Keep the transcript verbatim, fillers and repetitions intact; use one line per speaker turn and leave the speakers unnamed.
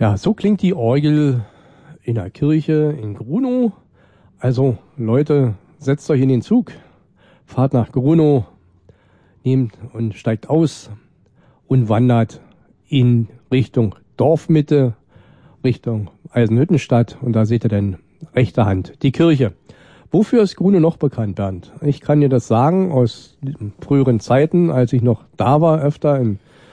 Ja, so klingt die Orgel in der Kirche in Grunow. Also Leute, setzt euch in den Zug, fahrt nach Grunow, nehmt und steigt aus und wandert in Richtung Dorfmitte, Richtung Eisenhüttenstadt, und da seht ihr dann rechter Hand die Kirche. Wofür ist Grunow noch bekannt, Bernd? Ich kann dir das sagen aus früheren Zeiten, als ich noch da war, öfter in